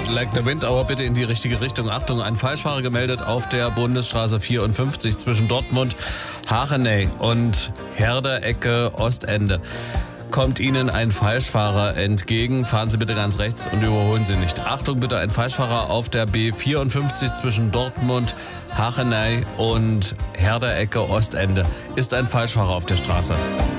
Like the Wind, aber bitte in die richtige Richtung. Achtung, ein Falschfahrer gemeldet auf der Bundesstraße 54 zwischen Dortmund, Hachenay und Herder Ecke Ostende. Kommt Ihnen ein Falschfahrer entgegen, fahren Sie bitte ganz rechts und überholen Sie nicht. Achtung bitte, ein Falschfahrer auf der B54 zwischen Dortmund, Hachenay und Herder Ecke Ostende. Ist ein Falschfahrer auf der Straße.